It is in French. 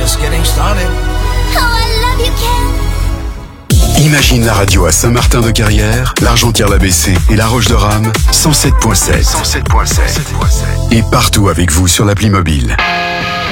just getting started. Oh, I love you, Ken. Imagine la radio à Saint-Martin-de-Carrière, l'Argentière-la-Bessée et La Roche-de-Rame, 107.7. Et partout avec vous sur l'appli mobile.